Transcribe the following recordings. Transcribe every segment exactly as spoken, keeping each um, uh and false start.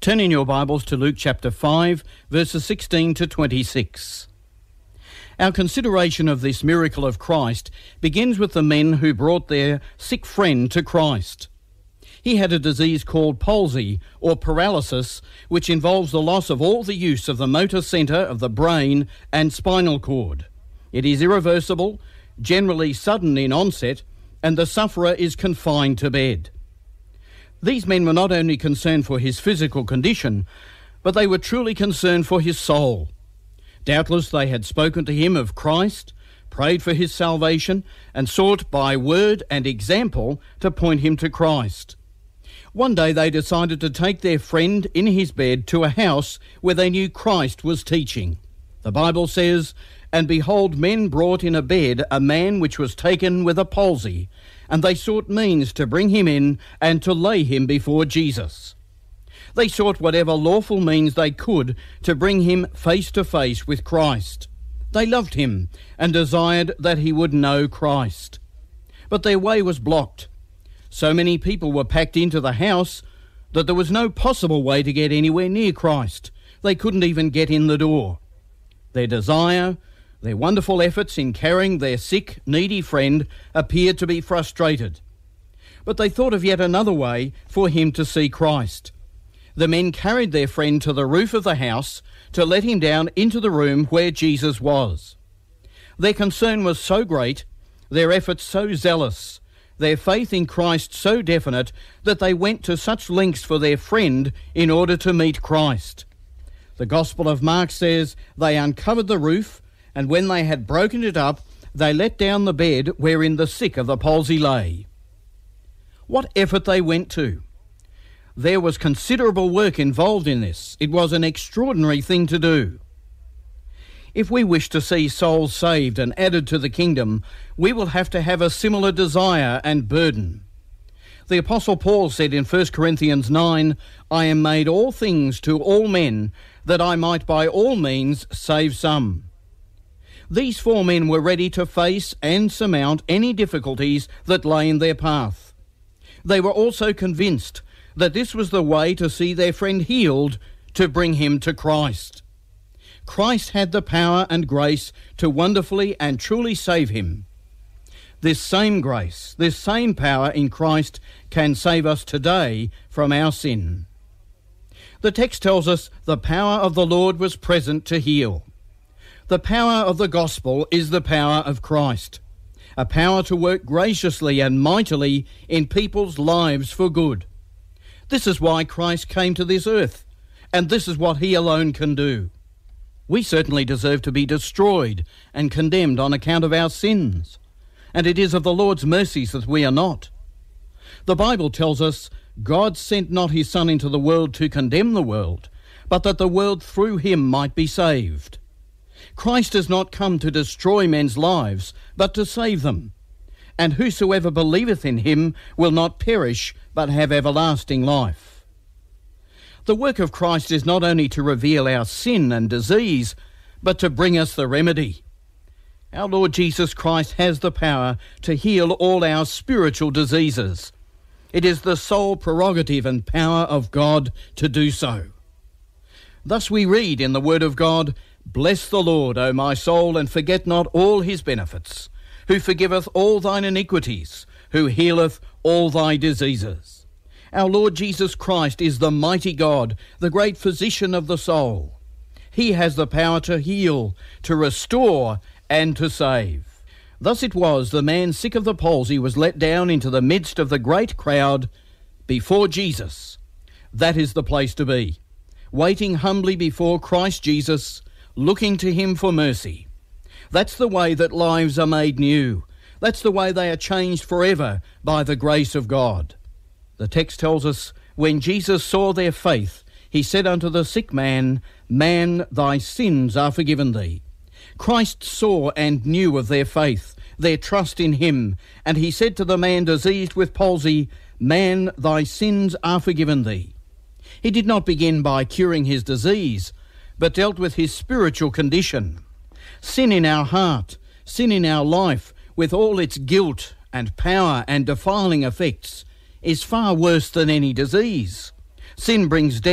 Turn in your Bibles to Luke chapter five, verses sixteen to twenty-six. Our consideration of this miracle of Christ begins with the men who brought their sick friend to Christ. He had a disease called palsy or paralysis, which involves the loss of all the use of the motor centre of the brain and spinal cord. It is irreversible, generally sudden in onset, and the sufferer is confined to bed. These men were not only concerned for his physical condition, but they were truly concerned for his soul. Doubtless they had spoken to him of Christ, prayed for his salvation, and sought by word and example to point him to Christ. One day they decided to take their friend in his bed to a house where they knew Christ was teaching. The Bible says, "And behold, men brought in a bed a man which was taken with a palsy, and they sought means to bring him in and to lay him before Jesus." They sought whatever lawful means they could to bring him face to face with Christ. They loved him and desired that he would know Christ. But their way was blocked. So many people were packed into the house that there was no possible way to get anywhere near Christ. They couldn't even get in the door. Their desire, their wonderful efforts in carrying their sick, needy friend appeared to be frustrated. But they thought of yet another way for him to see Christ. The men carried their friend to the roof of the house to let him down into the room where Jesus was. Their concern was so great, their efforts so zealous, their faith in Christ so definite, that they went to such lengths for their friend in order to meet Christ. The Gospel of Mark says they uncovered the roof, and when they had broken it up, they let down the bed wherein the sick of the palsy lay. What effort they went to! There was considerable work involved in this. It was an extraordinary thing to do. If we wish to see souls saved and added to the kingdom, we will have to have a similar desire and burden. The Apostle Paul said in First Corinthians nine, "I am made all things to all men, that I might by all means save some." These four men were ready to face and surmount any difficulties that lay in their path. They were also convinced that this was the way to see their friend healed, to bring him to Christ. Christ had the power and grace to wonderfully and truly save him. This same grace, this same power in Christ can save us today from our sin. The text tells us the power of the Lord was present to heal. The power of the gospel is the power of Christ, a power to work graciously and mightily in people's lives for good. This is why Christ came to this earth, and this is what he alone can do. We certainly deserve to be destroyed and condemned on account of our sins, and it is of the Lord's mercies that we are not. The Bible tells us, "God sent not his Son into the world to condemn the world, but that the world through him might be saved." Christ has not come to destroy men's lives, but to save them. And whosoever believeth in him will not perish, but have everlasting life. The work of Christ is not only to reveal our sin and disease, but to bring us the remedy. Our Lord Jesus Christ has the power to heal all our spiritual diseases. It is the sole prerogative and power of God to do so. Thus we read in the Word of God, "Bless the Lord, O my soul, and forget not all his benefits, who forgiveth all thine iniquities, who healeth all thy diseases." Our Lord Jesus Christ is the mighty God, the great physician of the soul. He has the power to heal, to restore, and to save. Thus it was the man sick of the palsy was let down into the midst of the great crowd before Jesus. That is the place to be, waiting humbly before Christ Jesus, looking to him for mercy. That's the way that lives are made new. That's the way they are changed forever by the grace of God. The text tells us, when Jesus saw their faith, he said unto the sick man, "Man, thy sins are forgiven thee." Christ saw and knew of their faith, their trust in him, and he said to the man diseased with palsy, "Man, thy sins are forgiven thee." He did not begin by curing his disease, but dealt with his spiritual condition. Sin in our heart, sin in our life, with all its guilt and power and defiling effects, is far worse than any disease. Sin brings death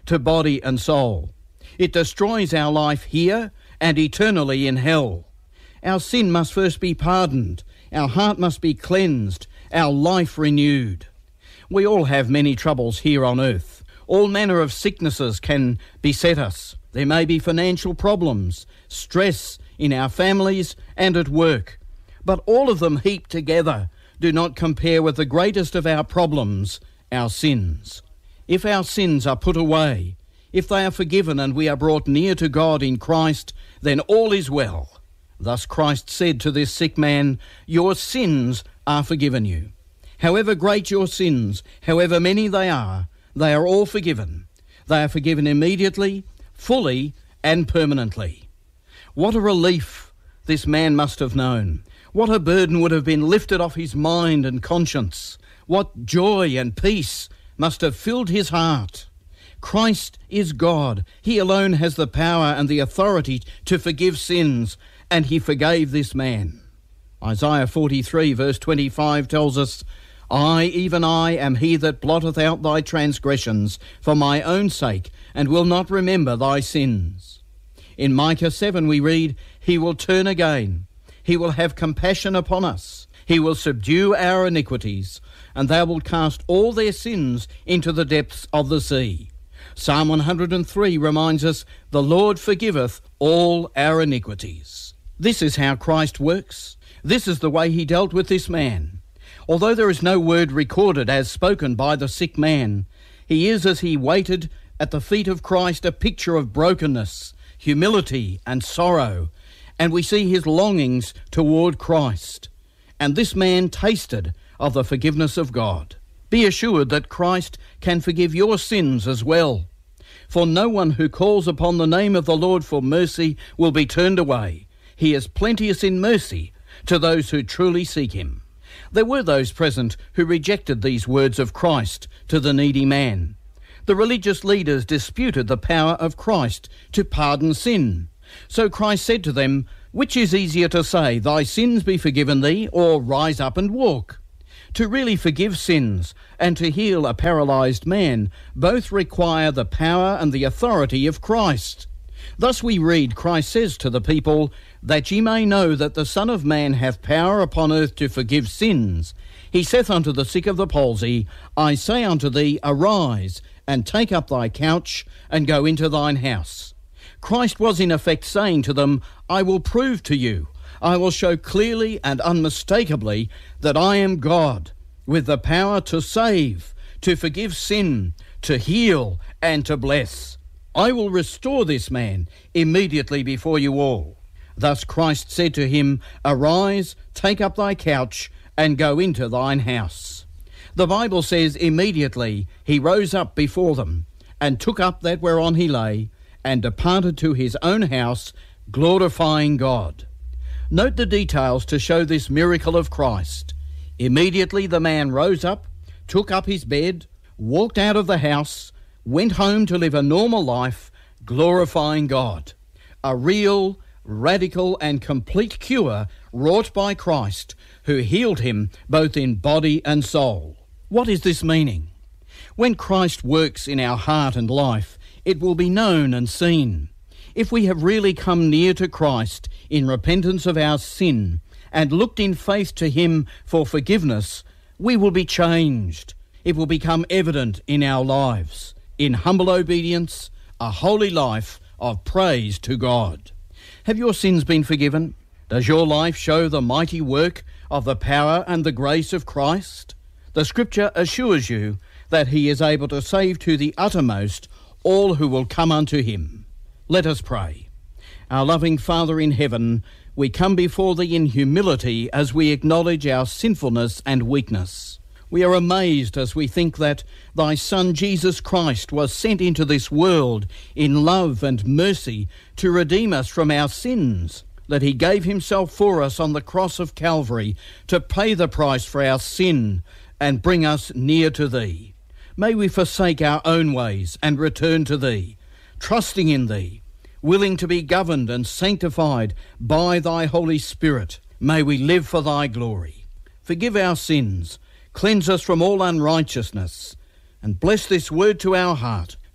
to body and soul. It destroys our life here and eternally in hell. Our sin must first be pardoned, our heart must be cleansed, our life renewed. We all have many troubles here on earth. All manner of sicknesses can beset us. There may be financial problems, stress in our families and at work. But all of them heaped together do not compare with the greatest of our problems, our sins. If our sins are put away, if they are forgiven and we are brought near to God in Christ, then all is well. Thus Christ said to this sick man, "Your sins are forgiven you." However great your sins, however many they are, they are all forgiven. They are forgiven immediately, fully, and permanently. What a relief this man must have known. What a burden would have been lifted off his mind and conscience. What joy and peace must have filled his heart. Christ is God. He alone has the power and the authority to forgive sins, and he forgave this man. Isaiah forty-three verse twenty-five tells us, "I, even I, am he that blotteth out thy transgressions for my own sake, and will not remember thy sins." In Micah seven we read, "He will turn again. He will have compassion upon us. He will subdue our iniquities, and thou wilt cast all their sins into the depths of the sea." Psalm one hundred three reminds us, "The Lord forgiveth all our iniquities." This is how Christ works. This is the way he dealt with this man. Although there is no word recorded as spoken by the sick man, he is, as he waited at the feet of Christ, a picture of brokenness, humility, and sorrow, and we see his longings toward Christ. And this man tasted of the forgiveness of God. Be assured that Christ can forgive your sins as well. For no one who calls upon the name of the Lord for mercy will be turned away. He is plenteous in mercy to those who truly seek him. There were those present who rejected these words of Christ to the needy man. The religious leaders disputed the power of Christ to pardon sin. So Christ said to them, "Which is easier to say, 'Thy sins be forgiven thee,' or 'Rise up and walk'?" To really forgive sins and to heal a paralyzed man both require the power and the authority of Christ. Thus we read, Christ says to the people, "That ye may know that the Son of Man hath power upon earth to forgive sins, he saith unto the sick of the palsy, I say unto thee, Arise, and take up thy couch, and go into thine house." Christ was in effect saying to them, "I will prove to you, I will show clearly and unmistakably that I am God, with the power to save, to forgive sin, to heal, and to bless. I will restore this man immediately before you all." Thus Christ said to him, "Arise, take up thy couch, and go into thine house." The Bible says immediately he rose up before them, and took up that whereon he lay, and departed to his own house, glorifying God. Note the details to show this miracle of Christ. Immediately the man rose up, took up his bed, walked out of the house, went home to live a normal life, glorifying God. A real, radical and complete cure wrought by Christ, who healed him both in body and soul. What is this meaning? When Christ works in our heart and life, it will be known and seen. If we have really come near to Christ in repentance of our sin and looked in faith to him for forgiveness, we will be changed. It will become evident in our lives, in humble obedience, a holy life of praise to God. Have your sins been forgiven? Does your life show the mighty work of the power and the grace of Christ? The Scripture assures you that he is able to save to the uttermost all who will come unto him. Let us pray. Our loving Father in heaven, we come before thee in humility as we acknowledge our sinfulness and weakness. We are amazed as we think that thy Son Jesus Christ was sent into this world in love and mercy to redeem us from our sins, that he gave himself for us on the cross of Calvary to pay the price for our sin and bring us near to thee. May we forsake our own ways and return to thee, trusting in thee, willing to be governed and sanctified by thy Holy Spirit. May we live for thy glory. Forgive our sins, cleanse us from all unrighteousness, and bless this word to our heart.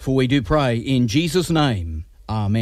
For we do pray in Jesus' name. Amen.